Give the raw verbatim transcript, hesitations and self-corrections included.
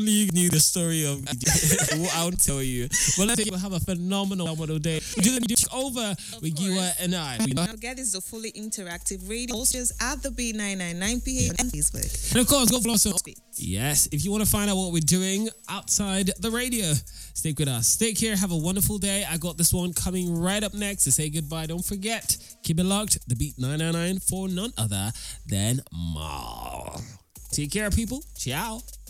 you knew the story of what I'll tell you. Well, let's have a phenomenal, phenomenal day. We're doing it over with you and I. Don't forget, this is a fully interactive radio. Also, at the B nine ninety-nine P H on Facebook. And of course, go follow us on Yes, if you want to find out what we're doing outside the radio, stick with us. Take care. Have a wonderful day. I got this one coming right up next to say goodbye. Don't forget, keep it locked. The Beat nine ninety-nine for none other than Mal. Take care, people. Ciao.